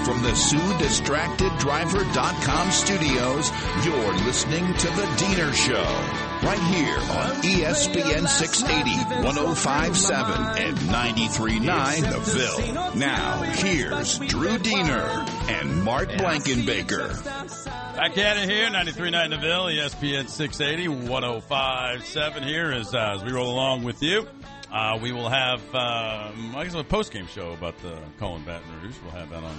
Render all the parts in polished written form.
from the SueDistractedDriver.com studios, you're listening to The Diener Show, right here on ESPN 680, 105.7, and 93.9 The Ville. Now, here's Drew Diener and Mark Blankenbaker. Back at it here, 93.9 The Ville, ESPN 680, 105.7 here as we roll along with you. We will have, I guess, a post-game show about the Colin Baton Rouge. We'll have that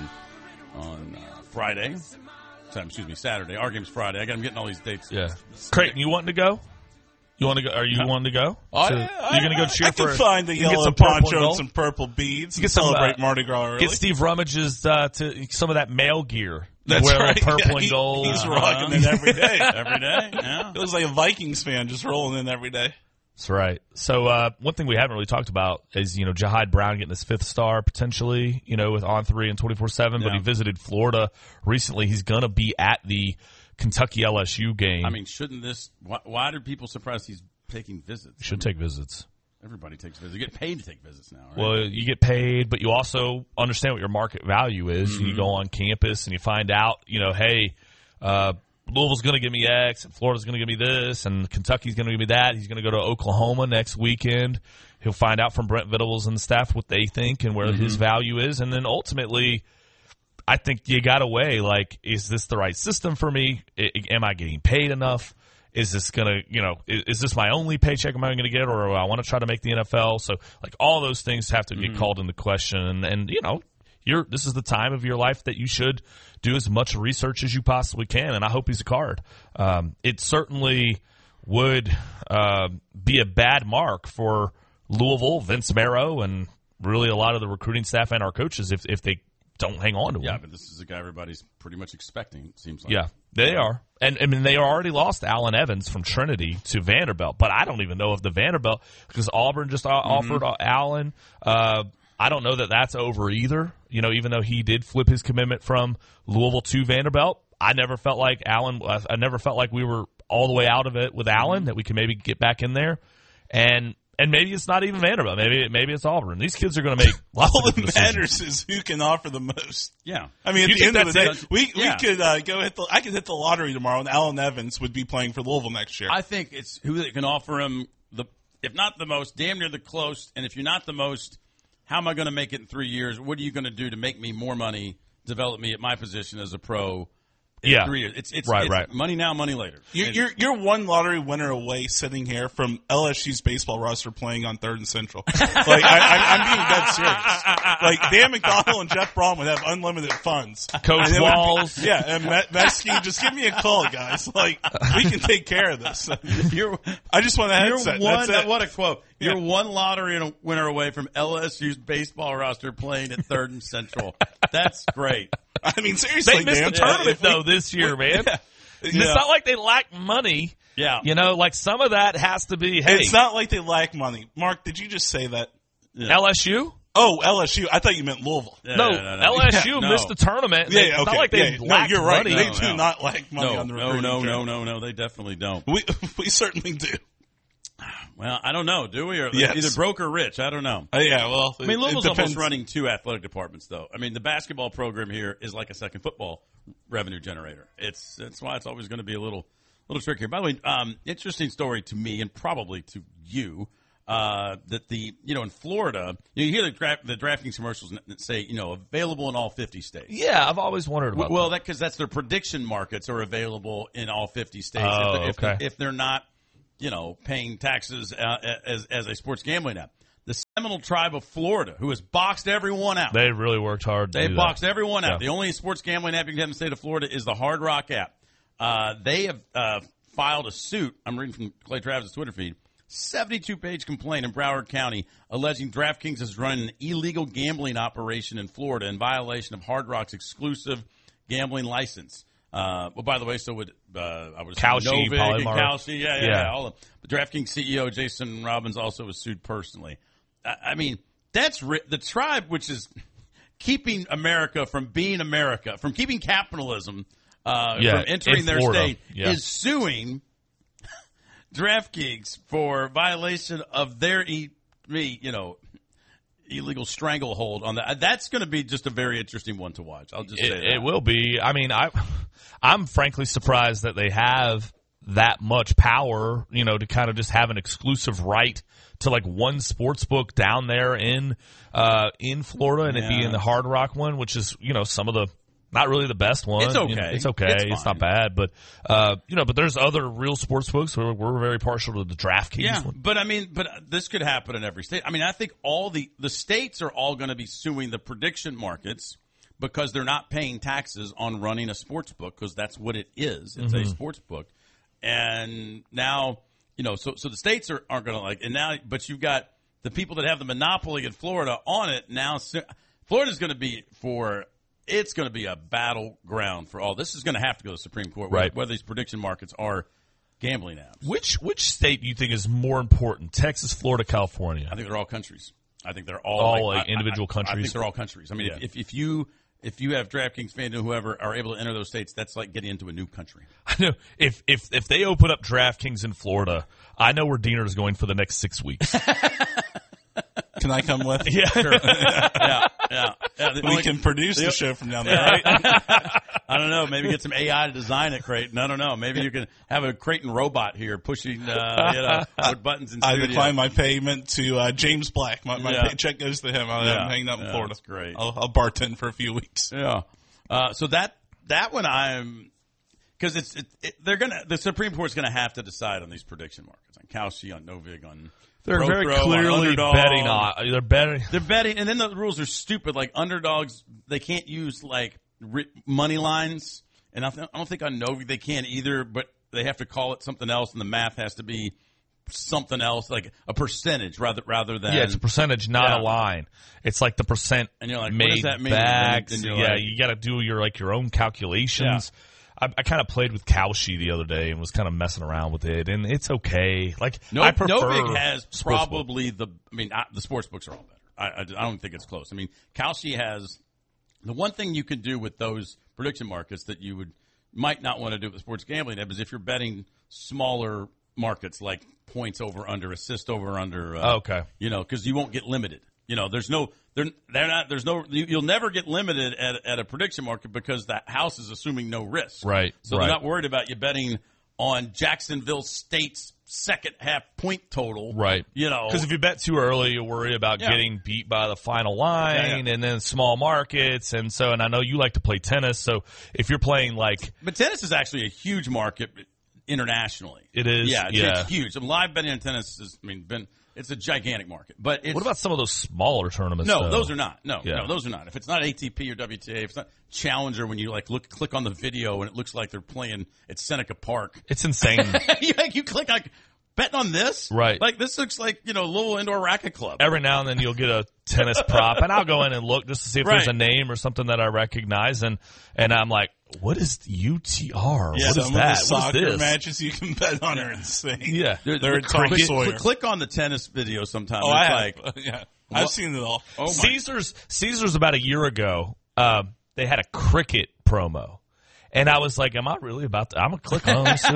on Friday. Saturday. Our game's Friday. I'm getting all these dates. Yeah. Creighton, you wanting to go? You want to go? Are you wanting to go? You're going to go cheer for? I can find the yellow poncho and some purple beads. You can celebrate Mardi Gras early. Get Steve Rummage's to some of that male gear. That's wear right. Purple and gold. He's rocking it every day. Every day. Yeah. It looks like a Vikings fan just rolling in every day. That's right. So one thing we haven't really talked about is, Jahide Brown getting his fifth star potentially, with On3 and 24/7, but he visited Florida recently. He's going to be at the Kentucky LSU game. I mean, shouldn't this – why are people surprised he's taking visits? Should take visits. Everybody takes visits. You get paid to take visits now, right? Well, you get paid, but you also understand what your market value is. Mm-hmm. You go on campus and you find out, hey, Louisville's going to give me X, and Florida's going to give me this, and Kentucky's going to give me that. He's going to go to Oklahoma next weekend. He'll find out from Brent Venables and the staff what they think and where his value is. And then ultimately, I think you got to weigh, is this the right system for me? Am I getting paid enough? Is this going to, is this my only paycheck am I going to get, or I want to try to make the NFL? So, all those things have to get called into question. And this is the time of your life that you should do as much research as you possibly can, and I hope he's a card. It certainly would be a bad mark for Louisville, Vince Marrow, and really a lot of the recruiting staff and our coaches if they don't hang on to him. Yeah, but this is a guy everybody's pretty much expecting, it seems like. Yeah, they are. And I mean, they already lost Allen Evans from Trinity to Vanderbilt, but I don't even know if the Vanderbilt, because Auburn just offered Allen. I don't know that that's over either. Even though he did flip his commitment from Louisville to Vanderbilt, I never felt like we were all the way out of it with Allen, that we could maybe get back in there. And maybe it's not even Vanderbilt. Maybe it's Auburn. These kids are going to make lots all of that decisions. matters is who can offer the most. Yeah. I mean, at the end of the day, we could go I could hit the lottery tomorrow, and Allen Evans would be playing for Louisville next year. I think it's who that can offer him if not the most, damn near the close. And if you're not the most, how am I going to make it in 3 years? What are you going to do to make me more money, develop me at my position as a pro? In 3 years. It's right. Money now, money later. You're one lottery winner away sitting here from LSU's baseball roster playing on 3rd and Central. I'm being dead serious. Dan McDonnell and Jeff Braun would have unlimited funds. Coach Walls. And Mesky, just give me a call, guys. We can take care of this. I just want a headset. That's it. What a quote. You're one lottery winner away from LSU's baseball roster playing at 3rd and Central. That's great. I mean, seriously, they missed the tournament though this year, man. Yeah. It's not like they lack money. Yeah, some of that has to be. Hey, it's not like they lack money. Mark, did you just say that? Yeah. LSU? Oh, LSU. I thought you meant Louisville. No, LSU missed the tournament. Yeah, okay. It's not like they lack you're right. money. They do not lack money on the recruiting trail. No, they definitely don't. We certainly do. Well, I don't know. Do we? Or yes. Either broke or rich. I don't know. Louisville's almost running 2 athletic departments, though. I mean, the basketball program here is like a second football revenue generator. That's why it's always going to be a little trickier. By the way, interesting story to me and probably to you that in Florida, you hear the DraftKings commercials that say available in all 50 states. Yeah, I've always wondered about that because that's their prediction markets are available in all 50 states. Oh, if they're not. Paying taxes as a sports gambling app. The Seminole Tribe of Florida, who has boxed everyone out. They really worked hard to They do boxed that. everyone out. Yeah. The only sports gambling app you can have in the state of Florida is the Hard Rock app. They have filed a suit. I'm reading from Clay Travis' Twitter feed. 72-page complaint in Broward County alleging DraftKings has run an illegal gambling operation in Florida in violation of Hard Rock's exclusive gambling license. By the way, so would I would assume Kalshi, Novik and Polymar. Kalshi, yeah. All of the DraftKings CEO Jason Robbins also was sued personally. I mean, that's the tribe, which is keeping America from being America, from keeping capitalism from entering their state, is suing DraftKings for violation of their illegal stranglehold on that. That's going to be just a very interesting one to watch. I'll just say that. It will be. I mean, I'm frankly surprised that they have that much power, to kind of just have an exclusive right to like one sports book down there in Florida, and it be in the Hard Rock one, which is, some of the not really the best one. It's okay. It's okay. It's not bad, but but there's other real sports books. We're very partial to the DraftKings one. But this could happen in every state. I mean, I think all the states are all going to be suing the prediction markets because they're not paying taxes on running a sports book, because that's what it is. It's a sports book. And now, so the states aren't going to and now, but you've got the people that have the monopoly in Florida on it. Now, Florida's going to be it's going to be a battleground for all. This is going to have to go to the Supreme Court, right? Whether these prediction markets are gambling apps. Which state do you think is more important? Texas, Florida, California? I think they're all countries. I think they're all individual countries. I think they're all countries. I mean, if you have DraftKings, FanDuel, whoever are able to enter those states, that's like getting into a new country. I know. If they open up DraftKings in Florida, I know where Diener is going for the next 6 weeks. Can I come with? Yeah, sure. Yeah. We can produce the show from down there, right? I don't know. Maybe get some AI to design it, Creighton. I don't know. Maybe you can have a Creighton robot here pushing buttons in studio. I decline my payment to James Black. My paycheck goes to him. I'm hanging out in Florida. That's great. I'll bartend for a few weeks. Yeah. So that one because the Supreme Court's gonna have to decide on these prediction markets, on Kalshi, on Novig, on. They're very clearly betting on. They're betting, and then the rules are stupid. Like underdogs, they can't use like money lines, and I don't think on Novig they can either. But they have to call it something else, and the math has to be something else, like a percentage rather than. Yeah, it's a percentage, not a line. It's like the percent. And you're like, made what does that mean? back. And You got to do your own calculations. Yeah. I kind of played with Kalshi the other day and was kind of messing around with it, and it's okay. Like I prefer Novig has probably the sports books are all better. I don't think it's close. I mean, Kalshi has the one thing you can do with those prediction markets that you might not want to do with sports gambling is if you're betting smaller markets like points over under, assist over under. Okay, because you won't get limited. You'll never get limited at a prediction market because that house is assuming no risk. Right. So they're not worried about you betting on Jacksonville State's second half point total. Right. Because if you bet too early, you worry about getting beat by the final line and then small markets. And I know you like to play tennis. So if you're playing But tennis is actually a huge market internationally. It is. Yeah. It's huge. Live betting on tennis it's a gigantic market. But what about some of those smaller tournaments? No, those are not. No, those are not. If it's not ATP or WTA, if it's not Challenger, when you click on the video and it looks like they're playing at Seneca Park. It's insane. you click betting on this? Right. This looks like, Louisville Indoor Racket Club. Every now and then you'll get a tennis prop, and I'll go in and look just to see if there's a name or something that I recognize, and I'm like, what is UTR? Yeah, what is that? Soccer what is this? matches you can bet on are insane. Yeah. They're Tom Sawyer. Click on the tennis video sometime. Oh, I've seen it all. Oh, Caesars about a year ago, they had a cricket promo. And I was like, am I really about to? I'm going to click on this.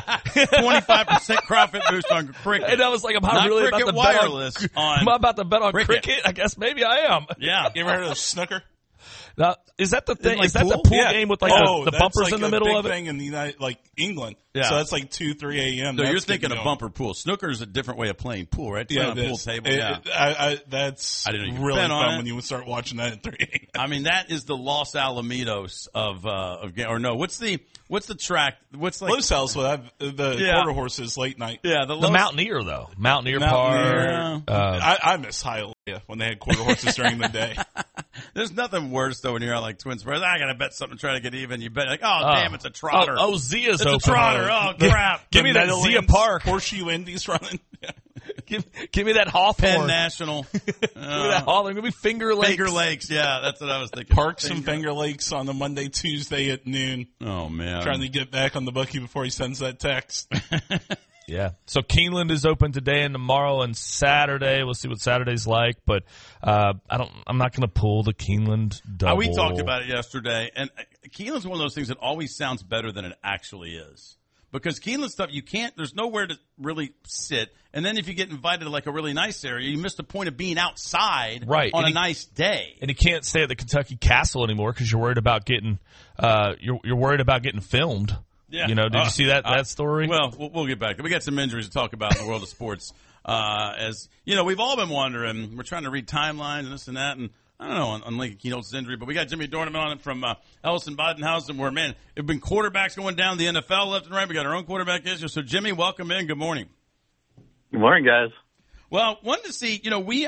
25% profit boost on cricket. And I was like, am I really about to bet on? Am I about to bet on cricket? I guess maybe I am. Yeah. You ever heard of snooker? Now, is that the thing? Is that the pool game with the bumpers in the middle of it? That's a big thing in the England. Yeah. So that's 2-3 a.m. No, you're thinking of bumper pool. Snooker is a different way of playing pool, right? Yeah, on a pool table. That's really fun when you start watching that at 3 a.m. I mean, that is the Los Alamitos or no? What's the track? What's Los Alamos? The quarter horses late night. Yeah, the Mountaineer though. Mountaineer Park. I miss Hialeah when they had quarter horses during the day. There's nothing worse though when you're on Twin Spurs. I gotta bet something to try to get even. You bet damn, it's a trotter. Zia's open. It's a trotter. Oh crap! Give me that Zia Park. Horseshoe Indies running. Give me that Hawthorne. Penn National. Give me that Hawthorne. Give me Finger Lakes. Finger Lakes. Yeah, that's what I was thinking. Parks and Finger Lakes on a Monday, Tuesday at noon. Oh man! Trying to get back on the bookie before he sends that text. Yeah. So Keeneland is open today and tomorrow and Saturday. We'll see what Saturday's like, but I'm not going to pull the Keeneland double. We talked about it yesterday, and Keeneland's one of those things that always sounds better than it actually is. because Keeneland stuff, there's nowhere to really sit. And then if you get invited to like a really nice area, you miss the point of being outside on a nice day. And you can't stay at the Kentucky Castle anymore because you're worried about getting you're worried about getting filmed. Yeah. Did you see that story? Well, we'll get back. We got some injuries to talk about in the world of sports. As we've all been wondering. We're trying to read timelines and this and that, and I don't know on Lincoln Keynote's injury, but we got Jimmy Dornan on it from Ellison Bodenhausen, where, man, there have been quarterbacks going down the NFL left and right. We got our own quarterback issue. So, Jimmy, welcome in. Good morning. Good morning, guys. Well, wanted to see,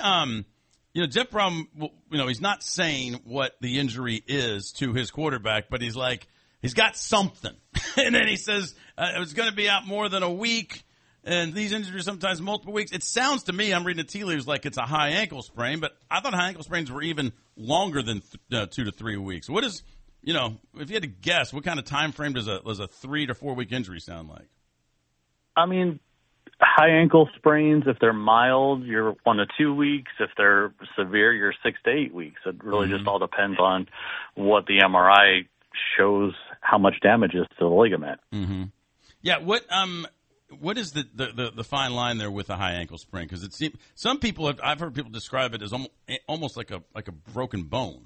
Jeff Brohm, he's not saying what the injury is to his quarterback, but he's got something. And then he says it was going to be out more than a week. And these injuries sometimes multiple weeks. It sounds to me, I'm reading the tea leaves, like it's a high ankle sprain, but I thought high ankle sprains were even longer than 2 to 3 weeks. What is, if you had to guess, what kind of time frame does a 3 to 4 week injury sound like? I mean, high ankle sprains, if they're mild, you're 1 to 2 weeks. If they're severe, you're 6 to 8 weeks. It really just all depends on what the MRI shows, how much damage is to the ligament. Mm-hmm. Yeah. What is the fine line there with a high ankle sprain? Because it seems some people I've heard people describe it as almost like a broken bone.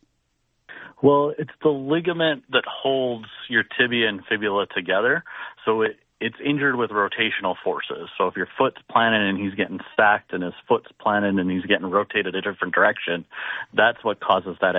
Well, it's the ligament that holds your tibia and fibula together, so it's injured with rotational forces. So if your foot's planted and he's getting stacked, and his foot's planted and he's getting rotated a different direction, that's what causes that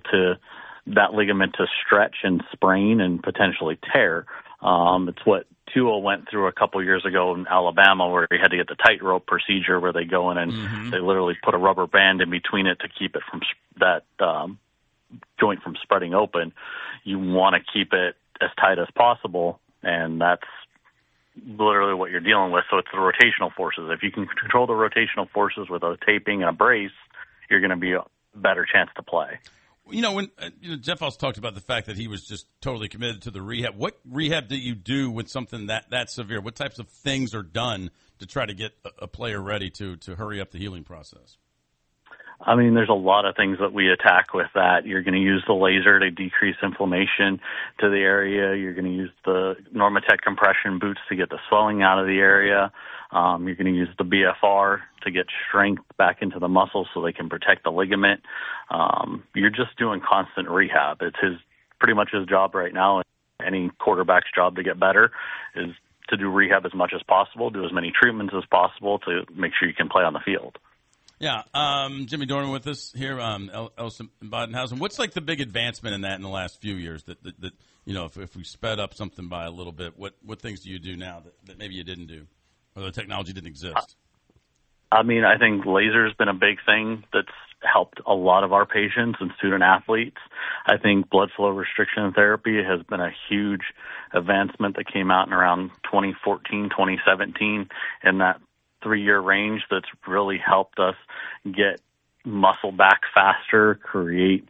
ligament to stretch and sprain and potentially tear. It's what Tua went through a couple years ago in Alabama, where he had to get the tightrope procedure, where they go in and they literally put a rubber band in between it to keep it from that joint from spreading open. You want to keep it as tight as possible, and that's literally what you're dealing with. So it's the rotational forces. If you can control the rotational forces with a taping and a brace, you're going to be a better chance to play. When Jeff also talked about the fact that he was just totally committed to the rehab. What rehab do you do with something that severe? What types of things are done to try to get a player ready to hurry up the healing process? I mean, there's a lot of things that we attack with that. You're going to use the laser to decrease inflammation to the area. You're going to use the Normatec compression boots to get the swelling out of the area. You're going to use the BFR to get strength back into the muscle so they can protect the ligament. You're just doing constant rehab. It's pretty much his job right now. Any quarterback's job to get better is to do rehab as much as possible, do as many treatments as possible to make sure you can play on the field. Yeah, Jimmy Dornan with us here, Ellison Bodenhausen. What's like the big advancement in that in the last few years? That if we sped up something by a little bit, what things do you do now that maybe you didn't do, or the technology didn't exist? I mean, I think laser's been a big thing that's helped a lot of our patients and student athletes. I think blood flow restriction therapy has been a huge advancement that came out in around 2014, 2017, in that 3-year range that's really helped us get muscle back faster, create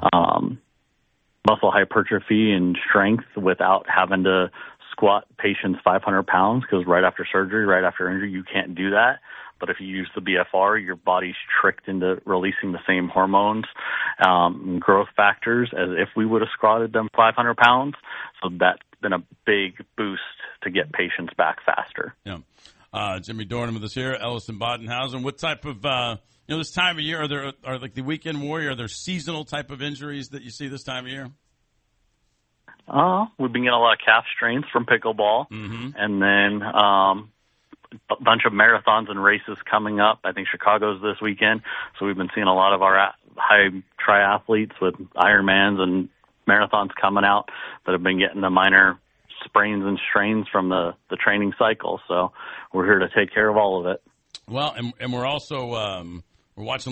muscle hypertrophy and strength without having to squat patients 500 pounds, because right after surgery, right after injury, you can't do that. But if you use the BFR, your body's tricked into releasing the same hormones and growth factors as if we would have squatted them 500 pounds. So that's been a big boost to get patients back faster. Yeah. Jimmy Dornan with us here, Ellison Bodenhausen. What type of, this time of year, are like the weekend warrior, are there seasonal type of injuries that you see this time of year? We've been getting a lot of calf strains from pickleball, and then a bunch of marathons and races coming up. I think Chicago's this weekend, so we've been seeing a lot of our high triathletes with Ironmans and marathons coming out that have been getting the minor sprains and strains from the training cycle. So we're here to take care of all of it. Well, and we're also we're watching